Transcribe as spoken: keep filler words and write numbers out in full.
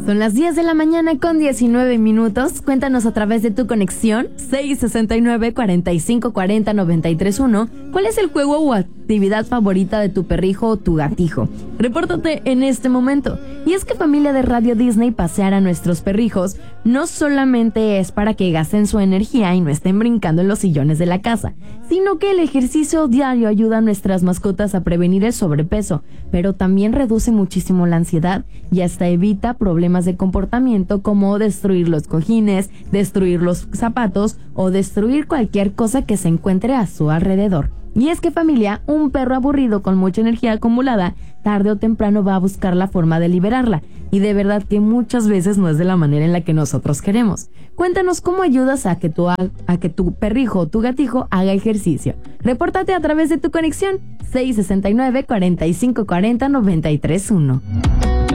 Son las diez de la mañana con diecinueve minutos. Cuéntanos a través de tu conexión seis sesenta y nueve, cuarenta y cinco cuarenta, noventa y tres uno cuál es el juego o actividad favorita de tu perrijo o tu gatijo. Repórtate en este momento. Y es que familia de Radio Disney, pasear a nuestros perrijos no solamente es para que gasten su energía y no estén brincando en los sillones de la casa, sino que el ejercicio diario ayuda a nuestras mascotas a prevenir el sobrepeso, pero también reduce muchísimo la ansiedad y hasta evita problemas de comportamiento como destruir los cojines, destruir los zapatos o destruir cualquier cosa que se encuentre a su alrededor. Y es que familia, un perro aburrido con mucha energía acumulada, tarde o temprano va a buscar la forma de liberarla, y de verdad que muchas veces no es de la manera en la que nosotros queremos. Cuéntanos cómo ayudas a que tu, a que tu perrijo o tu gatijo haga ejercicio. Repórtate a través de tu conexión seis sesenta y nueve, cuarenta y cinco cuarenta, noventa y tres uno.